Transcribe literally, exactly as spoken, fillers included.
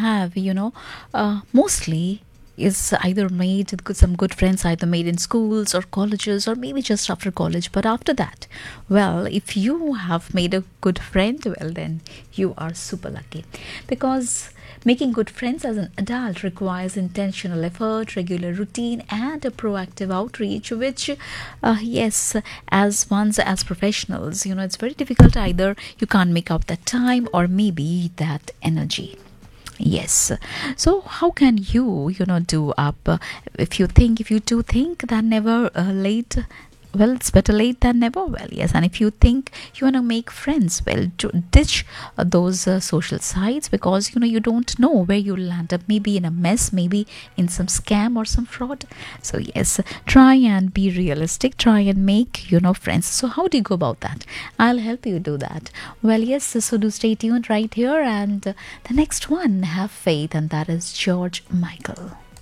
have, you know, uh, mostly is either made with good- some good friends, either made in schools or colleges or maybe just after college. But after that, well, if you have made a good friend, well, then you are super lucky, because making good friends as an adult requires intentional effort, regular routine, and a proactive outreach, which, uh, yes, as ones as professionals, you know, it's very difficult. Either you can't make out that time or maybe that energy. Yes. So how can you, you know, do up, uh, if you think, if you do think that never uh, late, well, it's better late than never. Well, yes. And if you think you want to make friends, well, to ditch uh, those uh, social sites, because, you know, you don't know where you'll land up. Maybe in a mess, maybe in some scam or some fraud. So, yes, try and be realistic. Try and make, you know, friends. So, how do you go about that? I'll help you do that. Well, yes. So, do stay tuned right here. And uh, the next one, have faith. And that is George Michael.